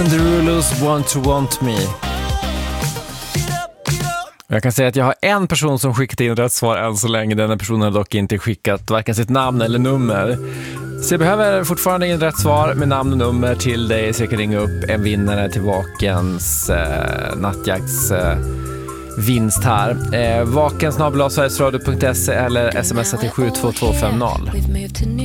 The Rulers Want to Want Me. Jag kan säga att jag har en person som skickat in rätt svar än så länge. Denna personen har dock inte skickat varken sitt namn eller nummer. Så jag behöver fortfarande in rätt svar med namn och nummer till dig, så jag kan ringa upp en vinnare till Vakens nattjakts vinst här. Vakens@sverigesradio.se eller smsa till 72250.